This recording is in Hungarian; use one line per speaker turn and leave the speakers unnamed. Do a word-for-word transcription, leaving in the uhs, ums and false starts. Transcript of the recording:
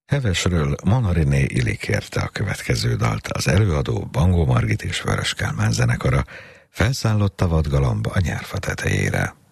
Hevesről Manariné Ili kérte a következő dalt, az előadó Bangó Margit és Vörös Kálmán zenekara felszállott a vadgalomb a nyárfa tetejére.